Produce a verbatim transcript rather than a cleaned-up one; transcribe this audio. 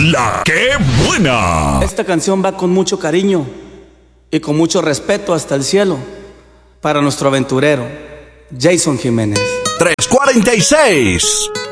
La que buena. Esta canción va con mucho cariño y con mucho respeto hasta el cielo para nuestro aventurero Jason Jiménez. tres cuarenta y seis